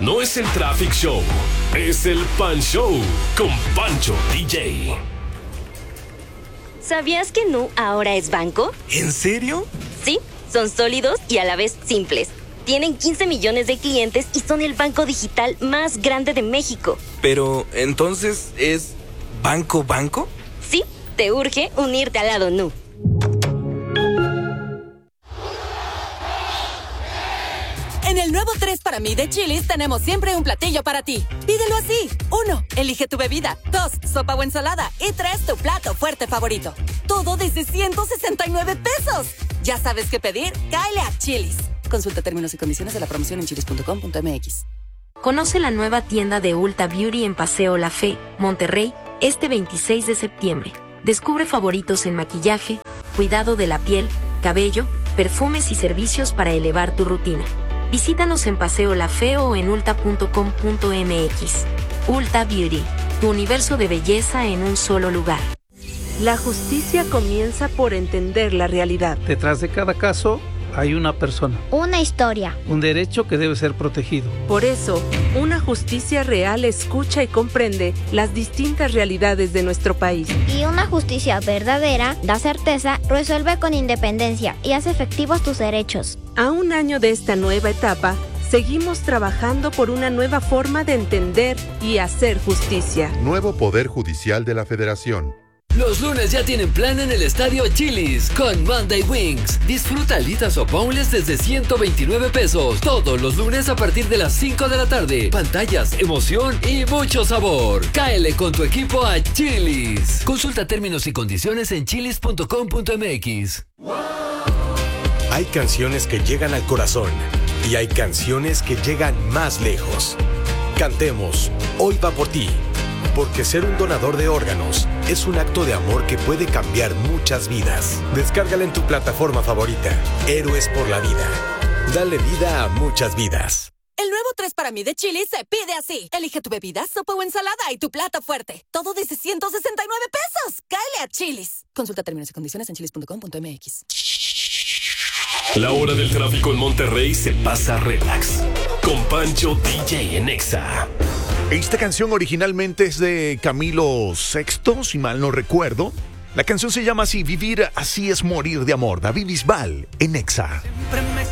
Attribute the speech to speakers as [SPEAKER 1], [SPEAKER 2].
[SPEAKER 1] No es el Traffic Show, es el Pan Show con Pancho DJ.
[SPEAKER 2] ¿Sabías que Nu ahora es banco?
[SPEAKER 3] ¿En serio?
[SPEAKER 2] Sí, son sólidos y a la vez simples. Tienen 15 millones de clientes y son el banco digital más grande de México.
[SPEAKER 3] Pero, ¿entonces es banco?
[SPEAKER 2] Sí, te urge unirte al lado Nu.
[SPEAKER 4] En el nuevo 3 para mí de Chili's tenemos siempre un platillo para ti. Pídelo así. 1. Elige tu bebida. 2. Sopa o ensalada. Y 3. Tu plato fuerte favorito. Todo desde 169 pesos. ¿Ya sabes qué pedir? Cáele a Chili's. Consulta términos y condiciones de la promoción en chilis.com.mx.
[SPEAKER 5] Conoce la nueva tienda de Ulta Beauty en Paseo La Fe, Monterrey, este 26 de septiembre. Descubre favoritos en maquillaje, cuidado de la piel, cabello, perfumes y servicios para elevar tu rutina. Visítanos en Paseo La Fe o en ulta.com.mx. Ulta Beauty, tu universo de belleza en un solo lugar.
[SPEAKER 6] La justicia comienza por entender la realidad.
[SPEAKER 7] Detrás de cada caso hay una persona.
[SPEAKER 8] Una historia.
[SPEAKER 7] Un derecho que debe ser protegido.
[SPEAKER 6] Por eso, una justicia real escucha y comprende las distintas realidades de nuestro país.
[SPEAKER 8] Y una justicia verdadera da certeza, resuelve con independencia y hace efectivos tus derechos.
[SPEAKER 6] A un año de esta nueva etapa, seguimos trabajando por una nueva forma de entender y hacer justicia.
[SPEAKER 9] Nuevo Poder Judicial de la Federación.
[SPEAKER 10] Los lunes ya tienen plan en el Estadio Chili's con Monday Wings. Disfruta alitas o boneless desde 129 pesos. Todos los lunes a partir de las 5 de la tarde. Pantallas, emoción y mucho sabor. Cáele con tu equipo a Chili's. Consulta términos y condiciones en chilis.com.mx.
[SPEAKER 11] Hay canciones que llegan al corazón y hay canciones que llegan más lejos. Cantemos Hoy va por ti. Porque ser un donador de órganos es un acto de amor que puede cambiar muchas vidas. Descárgala en tu plataforma favorita. Héroes por la vida. Dale vida a muchas vidas.
[SPEAKER 4] El nuevo 3 para mí de Chili's se pide así. Elige tu bebida, sopa o ensalada y tu plato fuerte. Todo desde 169 pesos. Cáele a Chili's. Consulta términos y condiciones en chilis.com.mx.
[SPEAKER 1] La hora del tráfico en Monterrey se pasa relax. Con Pancho DJ en Exa.
[SPEAKER 12] Esta canción originalmente es de Camilo VI, si mal no recuerdo. La canción se llama así, Vivir así es morir de amor. David Bisbal en Exa.
[SPEAKER 13] Siempre